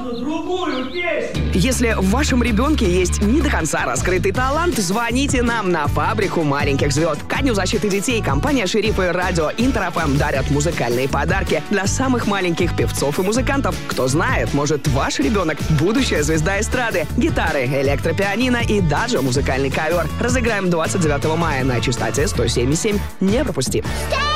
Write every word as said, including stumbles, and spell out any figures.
сразу другую песню. Если в вашем ребенке есть не до конца раскрытый талант, звоните нам на фабрику маленьких звезд. Ко Дню защиты детей компания «Шериф» и радио Интер эф эм дарят музыкальные подарки для самых маленьких певцов и музыкантов. Кто знает, может, ваш ребенок – будущая звезда эстрады. Гитары, электропианино и даже музыкальный ковер. Разыграем двадцать девятого мая на частоте сто семь и семь. Не пропусти.